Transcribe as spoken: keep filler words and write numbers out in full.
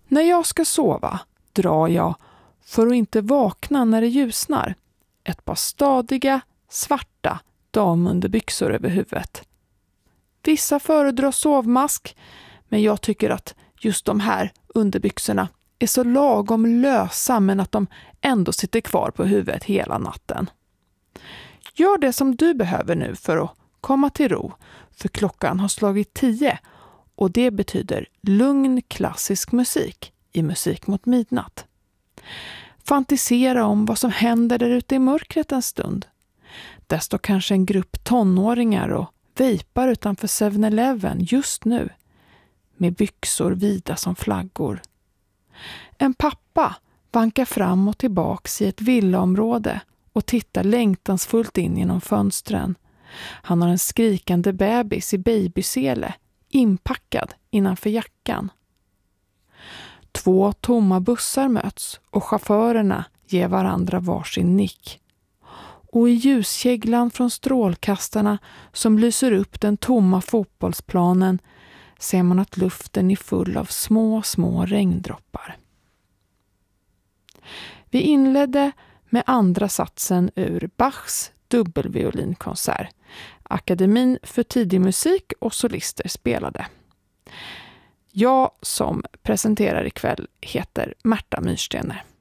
När jag ska sova drar jag, för att inte vakna när det ljusnar, ett par stadiga, svarta damunderbyxor över huvudet. Vissa föredrar sovmask, men jag tycker att just de här underbyxorna är så lagom lösa men att de ändå sitter kvar på huvudet hela natten. Gör det som du behöver nu för att komma till ro, för klockan har slagit tio och det betyder lugn klassisk musik i Musik mot midnatt. Fantisera om vad som händer där ute i mörkret en stund. Där står kanske en grupp tonåringar och vejpar utanför seven eleven just nu, med byxor vida som flaggor. En pappa vankar fram och tillbaks i ett villaområde och tittar längtansfullt in genom fönstren. Han har en skrikande bebis i babysele, inpackad innanför jackan. Två tomma bussar möts och chaufförerna ger varandra varsin nick. Och i ljuskäglan från strålkastarna som lyser upp den tomma fotbollsplanen ser man att luften är full av små, små regndroppar. Vi inledde med andra satsen ur Bachs dubbelviolinkonsert. Akademin för tidig musik och solister spelade. Jag som presenterar ikväll heter Märta Myrstener.